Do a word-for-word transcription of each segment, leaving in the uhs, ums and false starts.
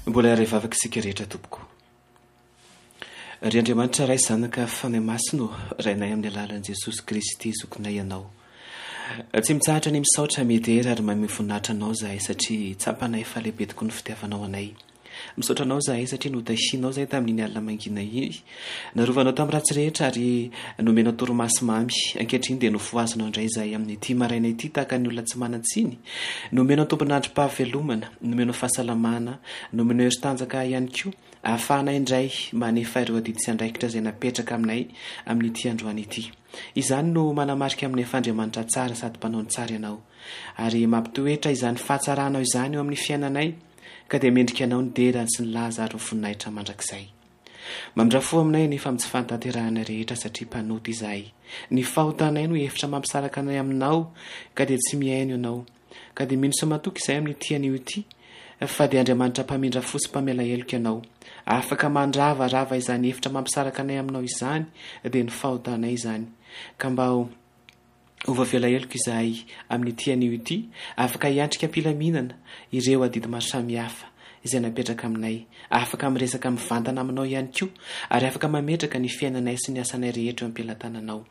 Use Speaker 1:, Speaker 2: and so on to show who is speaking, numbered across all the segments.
Speaker 1: mbola ray vavaka isika rehetra tompoko. Ry Andriamanitra ray zanaka fanahy masino rainay amin'ny alalan'i Jesosy Kristy zokinay ianao. Tsy mitsahatra ny misaotra medera ary mamivoninahitra anao zahay satria tsapanay falehibe tokoa ny fitiavanao anay. Misaotra anao zahay satria notahianao zahay tamin'iny alina mangina iny. Narovanao tamin'ny ratsy rehetra ary nomenao toromaso mamy. Ankehitriny dia nofoazonao indray zahay amin'ity maraina ity tahaka ny olona tsy manan-tsiny. Nomenao tompon'androm-pahavelomana, nomenao fahasalamana, nomenao hery-tanjaka ihany koa. Ahafahanay indray manefa ireo adidy sy andraikitra izay napetraka aminay amin'ity androany ity. Izany no manamarika amin'ny Andriamanitra tsara sady mpanao ny tsara ianao. Ary mampitoetra izany fahatsaranao izany eo amin'ny fiainanay ka dia mendrika anao ny dera sy ny laza ary ny voninahitra mandrakizay. Mamindrafo aminay nefa tsy fantanterahana rehetra satria mpanoty izahay. Ny fahotanay no efitra mampisaraka anay aminao ka dia tsy mihaino ianao. Ka dia mino somatoky izay amin'ny tian'io ity fa dia Andriamanitra mpamindra fo sy mpamela heloka ianao. Afaka mandravarava izany efitra mampisaraka anay aminao izany dia ny fahotanay izany. Ka mba ho vavela heloka izahay amin'ny tian'io ity, afaka hiantrika ampilaminana ireo adidy maro samihafa izay napetraka aminay. Afaka miresaka mivantana aminao ihany koa ary afaka mametraka ny fiainanay sy ny asanay rehetra eo am-pilatananao.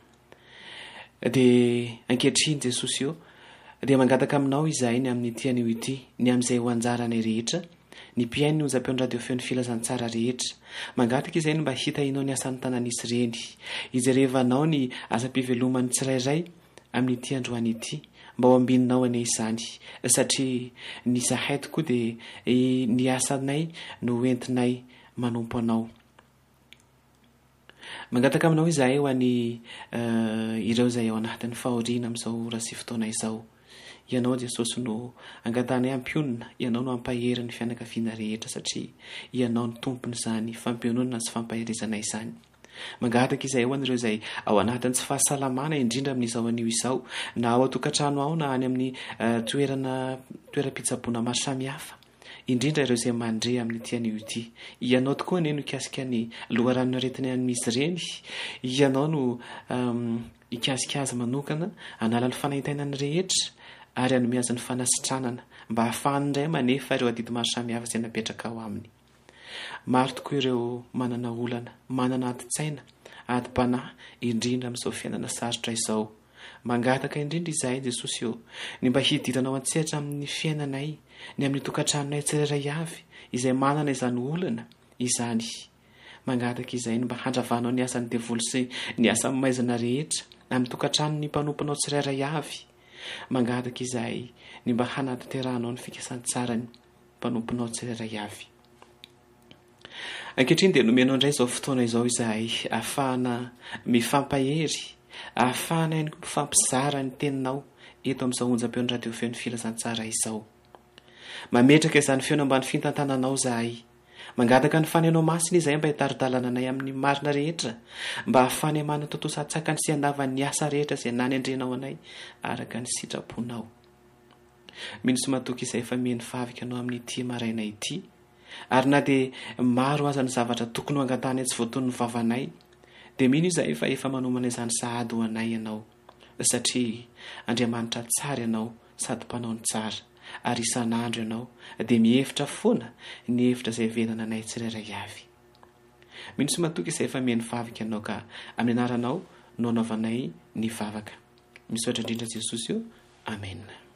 Speaker 1: Dia ankehitriny Jesosy eo dia mangataka aminao izahay ny amin'ny tian'io ity, ny amin'izay ho anjaranay rehetra, ny mpiaino ny onjam-peon'ny radio feon'ny filazantsara rehetra. Mangataka izay ny mba hitahinao ny asan'ny tananisy ireny, ijerevanao ny asam-piveloman'ny tsirairay amin'ity androany ity, mba ho ambininao ane izany satria ny zahay tokoa dia ny asanay no entinay manompo anao. Mangataka aminao izahay ho an'ny ireo izay ao anatin'ny fahoriana amin'izao raha sy fotoana izao. Ianao Jesosy no angatanay ampionina, ianao no ampahery ny fianakaviana rehetra satria ianao ny tompony izany fampiononana sy fampaherizana izany. Mangataka izay ho an'ireo izay ao anatin'ny tsy fahasalamana indrindra amin'izao anio izao, na ao an-tokantrano ao na any amin'ny toerana toeram-pitsaboana maro samihafa, indrindra ireo izay mandre amin'ny tian'io ity. Ianao tokoa anie no ikasika ny loharano aretina amin'izy ireny, ianao no um, ikasika azy manokana hanala ny fanahintainany rehetra ary hanome azy ny fanasitranana mba hahafahany indray manefa ireo adidy maro samihafa izay napetraka ao aminy. Maro tokoa ireo manana olana, manana adi-tsaina, adi-panahy indrindra amin'izao fiainana sarotra izao. Mangataka indrindra izahay Jesosy eo ny mba hidiranao an-tsehatra amin'ny fiainanay, ny amin'ny tokantranonay tsirairay avy izay manana izany olana izany. Mangataka izay ny mba handravanao ny asan'ny devoly sy ny asan'ny maizina rehetra amin'ny tokantranony mpanomponao tsirairay avy. Mangataka izahay ny mba hanatanterahana ny fikasan-tsarany mpanomponao tsirairay avy. Ankehitriny dia nomenao indray izao fotoana izao izahay ahafahana mifampahery, ahafahana ihany koa mifampizara ny teninao eto amin'izao onjam-peon'ny radio feon'ny filazantsara izao. Mametraka izany feona mba ny fintantananao izahay. Mangataka ny fanenao masina izahay mba hitaridalana anay amin'ny marina rehetra, mba ahafahana manatotosatsakany sy handavan'ny asa rehetra izay nany andrenao anay araka ny sitraponao. Mino somatoky izay efa mihaino favika anao amin'ity maraina ity, ary na dia maro aza ny zavatra tokony ho angatany tsy voatony ny vavanay, dia mino izahay fa efa manomana izany sahady ho anay ianao satria Andriamanitra tsara ianao sady mpanao ny tsara. Ary isan'andro ianao dia mihevitra foana ny hevitra izay venana anay tsirairay avy. Mino somatoky izay efa mihaino vavaka ianao ka amin'ny anaranao no anaovanay ny vavaka. Misaotra indrindra Jesosy eo. Amen.